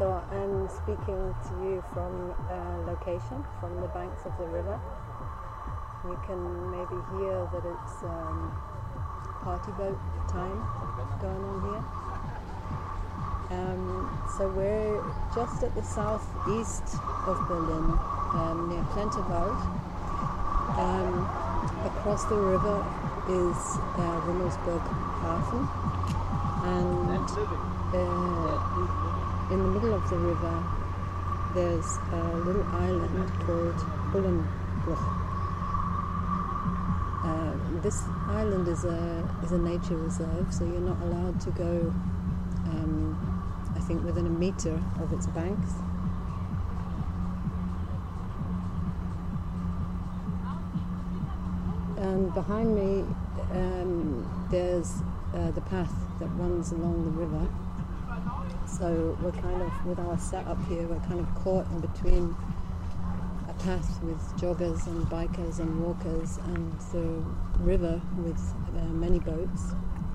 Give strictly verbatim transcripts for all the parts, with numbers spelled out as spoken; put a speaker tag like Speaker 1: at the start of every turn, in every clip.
Speaker 1: So I'm speaking to you from a location, from the banks of the river. You can maybe hear that it's um, party boat time going on here. Um, so we're just at the southeast of Berlin, um, near Plenterwald. Um, across the river is uh, Rummelsburg Hafen, and uh, in the middle of the river there's a little island called Bullenbruch. Uh, this island is a is a nature reserve, so you're not allowed to go um, I think within a meter of its banks. And behind me um, there's uh, the path that runs along the river. So we're kind of, with our setup here, we're kind of caught in between a path with joggers and bikers and walkers and the river with uh, many boats.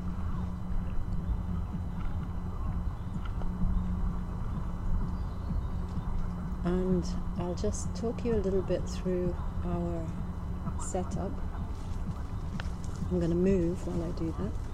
Speaker 1: And I'll just talk you a little bit through our setup. I'm going to move while I do that.